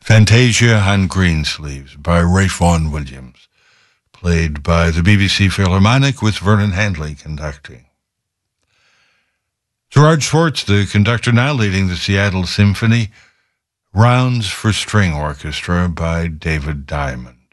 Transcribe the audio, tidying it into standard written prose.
Fantasia on Greensleeves by Ralph Vaughan Williams, played by the BBC Philharmonic with Vernon Handley conducting. Gerard Schwartz, the conductor, now leading the Seattle Symphony, Rounds for String Orchestra by David Diamond.